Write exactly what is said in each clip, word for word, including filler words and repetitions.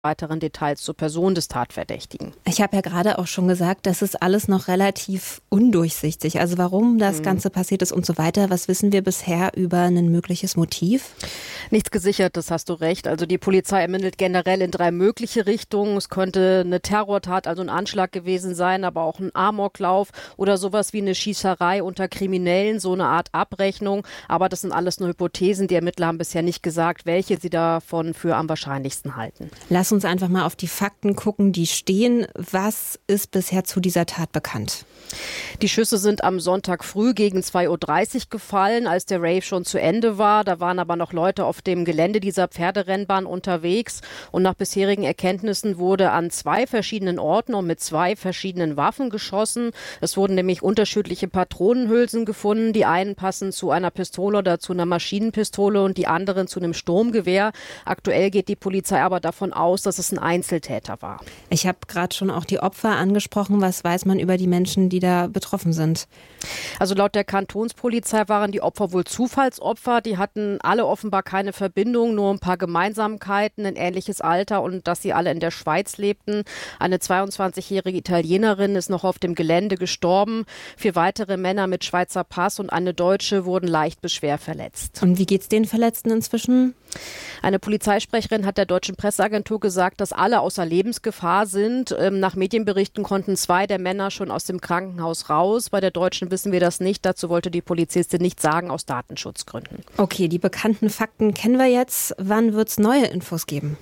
weiteren Details zur Person des Tatverdächtigen. Ich habe ja gerade auch schon gesagt, das ist alles noch relativ undurchsichtig. Also warum das mhm. Ganze passiert ist und so weiter. Was wissen wir bisher über ein mögliches Motiv? Nichts Gesichertes, hast du recht. Also die Polizei ermittelt generell in drei mögliche Richtungen. Es könnte eine Terrortat, also ein Anschlag gewesen sein, aber auch ein Amoklauf oder sowas wie eine Schießerei unter Kriminellen, so eine Art Abrechnung. Aber das sind alles nur Hypothesen. Die Ermittler haben bisher nicht gesagt, welche sie davon für am wahrscheinlichsten halten. Lass uns einfach mal auf die Fakten gucken, die stehen. Was ist bisher zu dieser Tat bekannt? Die Schüsse sind am Sonntag früh gegen zwei Uhr dreißig gefallen, als der Rave schon zu Ende war. Da waren aber noch Leute auf dem Gelände dieser Pferderennbahn unterwegs. Und nach bisherigen Erkenntnissen wurde an zwei verschiedenen Orten und mit zwei verschiedenen Waffen geschossen. Es wurden nämlich unterschiedliche Patronenhülsen gefunden. Die einen passen zu einer Pistole oder zu einer Maschinenpistole und die anderen zu einem Sturmgewehr. Aktuell geht die Polizei aber davon aus, dass es ein Einzeltäter war. Ich habe gerade schon auch die Opfer angesprochen. Was weiß man über die Menschen, die da betroffen sind? Also laut der Kantonspolizei waren die Opfer wohl Zufallsopfer. Die hatten alle offenbar keine Verbindung, nur ein paar Gemeinsamkeiten, ein ähnliches Alter und dass sie alle in der Schweiz lebten. Eine zweiundzwanzigjährige Italienerin ist noch auf dem Gelände gestorben. Vier weitere Männer mit Schweizer Pass und eine Deutsche wurden leicht bis schwer verletzt. Und wie geht's den Verletzten inzwischen? Eine Polizeisprecherin hat der deutschen Presseagentur gesagt, dass alle außer Lebensgefahr sind. Nach Medienberichten konnten zwei der Männer schon aus dem Krankenhaus raus. Bei der Deutschen wissen wir das nicht. Dazu wollte die Polizistin nicht sagen, aus Datenschutzgründen. Okay, die bekannten Fakten kennen wir jetzt. Wann wird es neue Infos geben?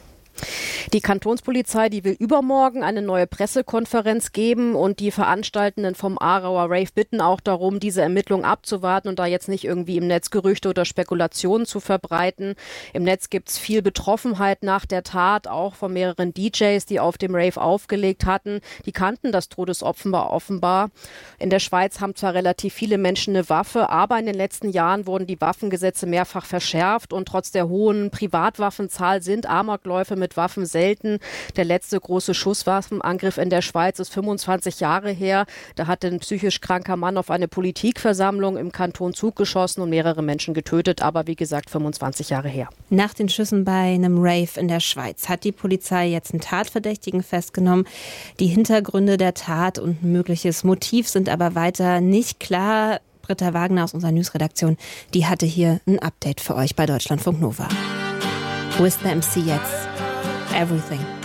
Die Kantonspolizei, die will übermorgen eine neue Pressekonferenz geben und die Veranstaltenden vom Aarauer Rave bitten auch darum, diese Ermittlungen abzuwarten und da jetzt nicht irgendwie im Netz Gerüchte oder Spekulationen zu verbreiten. Im Netz gibt es viel Betroffenheit nach der Tat, auch von mehreren D Js, die auf dem Rave aufgelegt hatten. Die kannten das Todesopfer offenbar. In der Schweiz haben zwar relativ viele Menschen eine Waffe, aber in den letzten Jahren wurden die Waffengesetze mehrfach verschärft und trotz der hohen Privatwaffenzahl sind Amokläufe mit Waffen selten. Der letzte große Schusswaffenangriff in der Schweiz ist fünfundzwanzig Jahre her. Da hat ein psychisch kranker Mann auf eine Politikversammlung im Kanton Zug geschossen und mehrere Menschen getötet. Aber wie gesagt, fünfundzwanzig Jahre her. Nach den Schüssen bei einem Rave in der Schweiz hat die Polizei jetzt einen Tatverdächtigen festgenommen. Die Hintergründe der Tat und ein mögliches Motiv sind aber weiter nicht klar. Britta Wagner aus unserer Newsredaktion, die hatte hier ein Update für euch bei Deutschlandfunk Nova. Wo ist der M C jetzt? Everything.